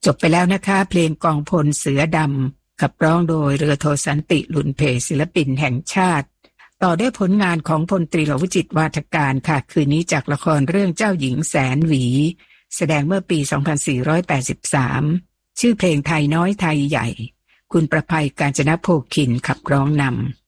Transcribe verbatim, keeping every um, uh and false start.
บไปแล้วนะคะเพลงกองพลเสือดำขับร้องโดยเรือโทสันติลุนเพศิลปินแห่งชาติต่อด้วยผลงานของพลตรีหลวงวิจิตรวาทการค่ะคืนนี้จากละครเรื่องเจ้าหญิงแสนหวีแสดงเมื่อปีสองพันสี่ร้อยแปดสิบสามชื่อเพลงไทยน้อยไทยใหญ่คุณประภัยกาญจนโภคินขับร้องนำ